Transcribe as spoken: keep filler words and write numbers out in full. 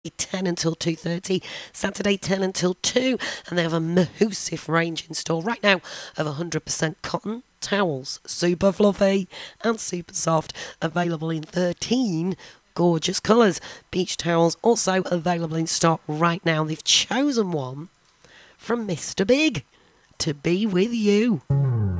ten until two thirty, Saturday ten until two, and they have a massive range in store right now of one hundred percent cotton towels, super fluffy and super soft, available in thirteen gorgeous colours. Beach towels also available in stock right now. They've chosen one from Mister Big to be with you.